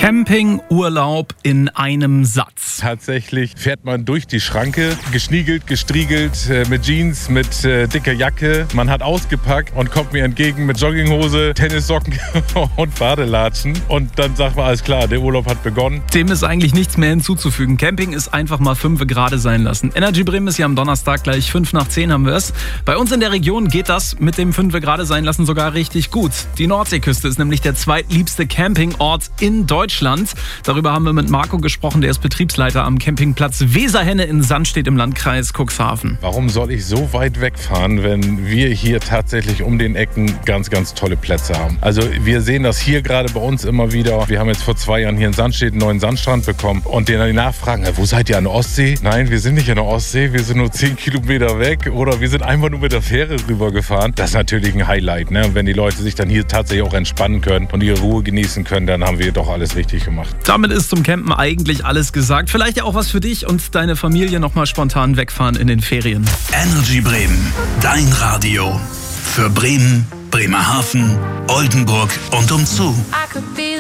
Campingurlaub in einem Satz. Tatsächlich fährt man durch die Schranke, geschniegelt, gestriegelt, mit Jeans, mit dicker Jacke. Man hat ausgepackt und kommt mir entgegen mit Jogginghose, Tennissocken und Badelatschen. Und dann sagt man, alles klar, der Urlaub hat begonnen. Dem ist eigentlich nichts mehr hinzuzufügen. Camping ist einfach mal 5 gerade sein lassen. Energy Bremen ist ja am Donnerstag gleich 5 nach 10 haben wir es. Bei uns in der Region geht das mit dem 5 gerade sein lassen sogar richtig gut. Die Nordseeküste ist nämlich der zweitliebste Campingort in Deutschland. Darüber haben wir mit Marco gesprochen, der ist Betriebsleiter am Campingplatz Weserhenne in Sandstedt im Landkreis Cuxhaven. Warum soll ich so weit wegfahren, wenn wir hier tatsächlich um den Ecken ganz, ganz tolle Plätze haben? Also wir sehen das hier gerade bei uns immer wieder. Wir haben jetzt vor 2 Jahren hier in Sandstedt einen neuen Sandstrand bekommen und denen die nachfragen, wo seid ihr an der Ostsee? Nein, wir sind nicht an der Ostsee, wir sind nur 10 Kilometer weg oder wir sind einfach nur mit der Fähre rübergefahren. Das ist natürlich ein Highlight, ne? Und wenn die Leute sich dann hier tatsächlich auch entspannen können und ihre Ruhe genießen können, dann haben wir doch alles richtig gemacht. Damit ist zum Campen eigentlich alles gesagt. Vielleicht ja auch was für dich und deine Familie nochmal spontan wegfahren in den Ferien. Energy Bremen, dein Radio für Bremen, Bremerhaven, Oldenburg und umzu.